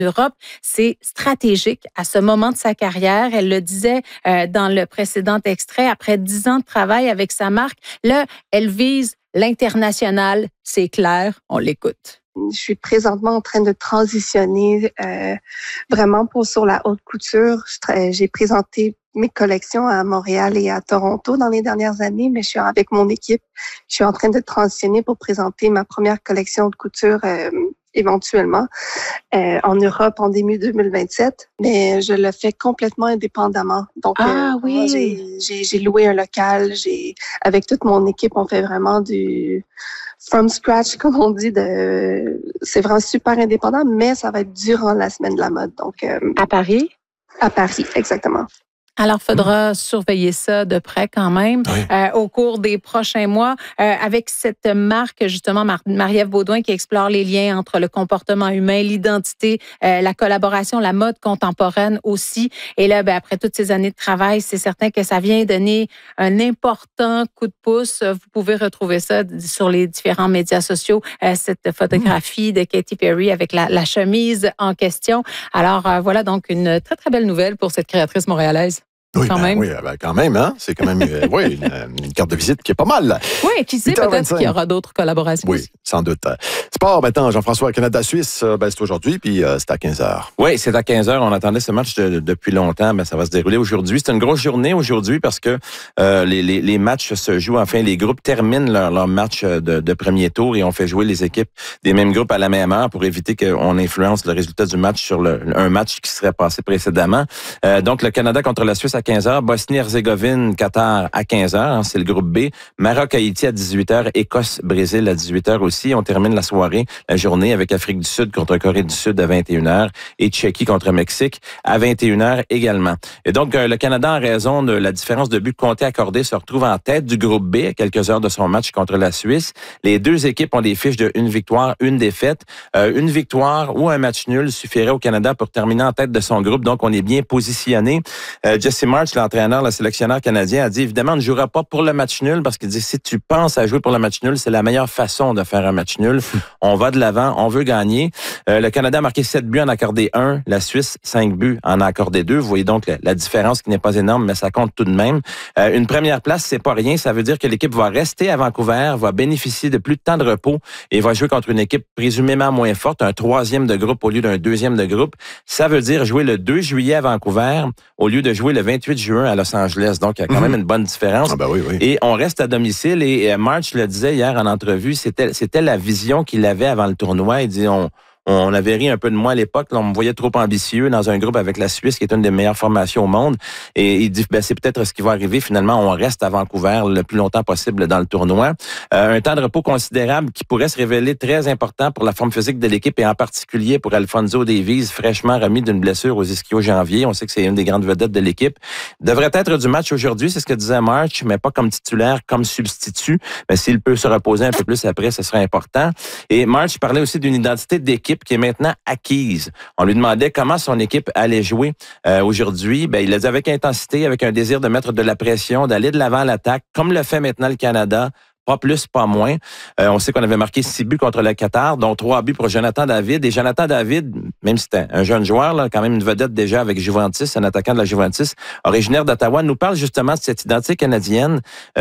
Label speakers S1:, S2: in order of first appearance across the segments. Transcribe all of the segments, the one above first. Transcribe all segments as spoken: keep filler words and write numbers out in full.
S1: Europe, c'est stratégique à ce moment de sa carrière. Elle le disait euh, dans le précédent extrait, après dix ans de travail avec sa marque, là, elle vise l'international, c'est clair, on l'écoute.
S2: Je suis présentement en train de transitionner euh, vraiment pour sur la haute couture. Je, j'ai présenté mes collections à Montréal et à Toronto dans les dernières années, mais je suis avec mon équipe. Je suis en train de transitionner pour présenter ma première collection de couture euh, éventuellement euh, en Europe en début deux mille vingt-sept, mais je le fais complètement indépendamment. Donc,
S1: ah,
S2: euh,
S1: oui.
S2: moi, j'ai, j'ai, j'ai loué un local. J'ai, avec toute mon équipe, on fait vraiment du from scratch, comme on dit. De, c'est vraiment super indépendant, mais ça va être durant la semaine de la mode. Donc, euh,
S1: à Paris?
S2: À Paris, exactement.
S1: Alors, il faudra mmh. surveiller ça de près quand même oui. euh, au cours des prochains mois euh, avec cette marque, justement, Mar- Marie-Ève Beaudoin qui explore les liens entre le comportement humain, l'identité, euh, la collaboration, la mode contemporaine aussi. Et là, ben, après toutes ces années de travail, c'est certain que ça vient donner un important coup de pouce. Vous pouvez retrouver ça sur les différents médias sociaux, euh, cette photographie mmh. de Katy Perry avec la, la chemise en question. Alors, euh, voilà donc une très, très belle nouvelle pour cette créatrice montréalaise.
S3: Oui,
S1: quand
S3: ben,
S1: même.
S3: oui, ben, quand même, hein? C'est quand même euh, oui, une, une carte de visite qui est pas mal. Là.
S1: Oui, qui sait, peut-être qu'il y aura d'autres collaborations.
S3: Oui, sans doute. Sport maintenant, Jean-François, Canada-Suisse, ben, c'est aujourd'hui, puis euh, c'est à quinze heures.
S4: Oui, c'est à quinze heures. On attendait ce match de, de, depuis longtemps, mais ça va se dérouler aujourd'hui. C'est une grosse journée aujourd'hui parce que euh, les, les, les matchs se jouent, enfin, les groupes terminent leur, leur match de, de premier tour et on fait jouer les équipes des mêmes groupes à la même heure pour éviter qu'on influence le résultat du match sur le, un match qui serait passé précédemment. Euh, donc, le Canada contre la Suisse à quinze heures, Bosnie Herzégovine, Qatar à quinze heures, hein, c'est le groupe B. Maroc, Haïti à dix-huit heures, Écosse, Brésil à dix-huit heures aussi. On termine la soirée, la journée avec Afrique du Sud contre Corée du Sud à vingt et une heures et Tchéquie contre Mexique à vingt et une heures également. Et donc, euh, le Canada, en raison de la différence de but compté accordé, se retrouve en tête du groupe B à quelques heures de son match contre la Suisse. Les deux équipes ont des fiches de une victoire, une défaite. Euh, une victoire ou un match nul suffirait au Canada pour terminer en tête de son groupe. Donc, on est bien positionné. Euh, Jesse March, l'entraîneur, le sélectionneur canadien, a dit évidemment, on ne jouera pas pour le match nul parce qu'il dit si tu penses à jouer pour le match nul, c'est la meilleure façon de faire un match nul. On va de l'avant, on veut gagner. Euh, le Canada a marqué sept buts, en a accordé un. La Suisse, cinq buts, en a accordé deux. Vous voyez donc la, la différence qui n'est pas énorme, mais ça compte tout de même. Euh, une première place, c'est pas rien. Ça veut dire que l'équipe va rester à Vancouver, va bénéficier de plus de temps de repos et va jouer contre une équipe présumément moins forte, un troisième de groupe au lieu d'un deuxième de groupe. Ça veut dire jouer le deux juillet à Vancouver au lieu de jouer le vingt-huit juin à Los Angeles. Donc, il y a quand mm-hmm. même une bonne différence.
S3: Ah ben oui, oui.
S4: Et on reste à domicile. Et, et March le disait hier en entrevue, c'était, c'était la vision qu'il avait avant le tournoi. Il dit, on, on avait ri un peu de moi à l'époque. Là, on me voyait trop ambitieux dans un groupe avec la Suisse, qui est une des meilleures formations au monde. Et il dit, ben, c'est peut-être ce qui va arriver. Finalement, on reste à Vancouver le plus longtemps possible dans le tournoi. Euh, un temps de repos considérable qui pourrait se révéler très important pour la forme physique de l'équipe et en particulier pour Alphonso Davies, fraîchement remis d'une blessure aux ischio-jambiers. On sait que c'est une des grandes vedettes de l'équipe. Devrait être du match aujourd'hui, c'est ce que disait March, mais pas comme titulaire, comme substitut. Mais s'il peut se reposer un peu plus après, ce serait important. Et March parlait aussi d'une identité d'équipe qui est maintenant acquise. On lui demandait comment son équipe allait jouer euh, aujourd'hui. Ben, il l'a dit avec intensité, avec un désir de mettre de la pression, d'aller de l'avant à l'attaque, comme le fait maintenant le Canada. Pas plus, pas moins. Euh, on sait qu'on avait marqué six buts contre le Qatar, dont trois buts pour Jonathan David. Et Jonathan David, même si c'était un jeune joueur, là, quand même une vedette déjà avec Juventus, un attaquant de la Juventus, originaire d'Ottawa, nous parle justement de cette identité canadienne.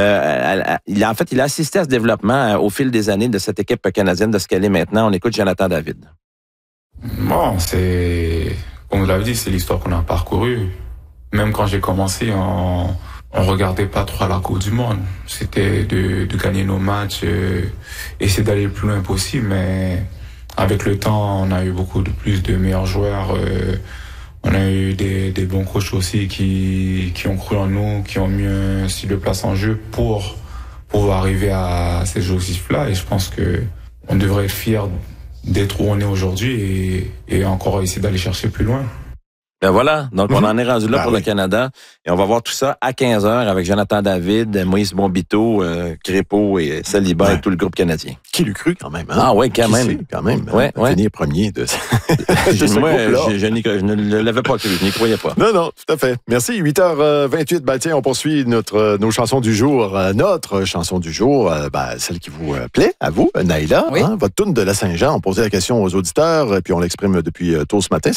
S4: Euh, il a, en fait, il a assisté à ce développement euh, au fil des années de cette équipe canadienne, de ce qu'elle est maintenant. On écoute Jonathan David.
S5: Bon, c'est, comme vous l'avez dit, c'est l'histoire qu'on a parcourue. Même quand j'ai commencé, on, on regardait pas trop à la Coupe du Monde. C'était de, de gagner nos matchs, euh, essayer d'aller le plus loin possible. Mais avec le temps, on a eu beaucoup de plus de meilleurs joueurs. Euh, on a eu des, des bons coachs aussi qui, qui ont cru en nous, qui ont mis un style de place en jeu pour pouvoir arriver à ces objectifs-là. Et je pense que on devrait être fiers d'être où on est aujourd'hui et, et encore essayer d'aller chercher plus loin.
S4: Ben voilà, donc mm-hmm. on en est rendu là ben pour oui. le Canada et on va voir tout ça à quinze heures avec Jonathan David, Moïse Bombito, euh, Crépeau et Saliba ouais. et tout le groupe canadien.
S3: Qui l'eût cru quand même, hein?
S4: Ah oui, quand
S3: Qui
S4: même.
S3: sait, quand même.
S4: Ouais,
S3: hein?
S4: ouais.
S3: Finir premier de, de ce
S4: Moi,
S3: groupe-là.
S4: Je, je, je, je ne l'avais pas cru, je n'y croyais pas.
S3: Non, non, tout à fait. Merci. huit heures vingt-huit, ben tiens, on poursuit notre, nos chansons du jour. Notre chanson du jour, ben, celle qui vous plaît, à vous, Naïla.
S1: Oui.
S3: Hein? Votre toune de la Saint-Jean. On posait la question aux auditeurs, puis on l'exprime depuis tôt ce matin.